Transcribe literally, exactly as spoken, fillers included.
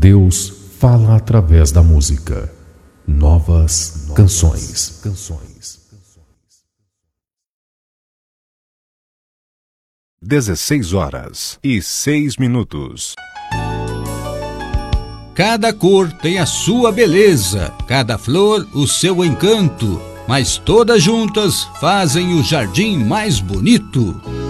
Deus fala através da música. Novas, Novas canções. canções. dezesseis horas e seis minutos. Cada cor tem a sua beleza, cada flor o seu encanto, mas todas juntas fazem o jardim mais bonito.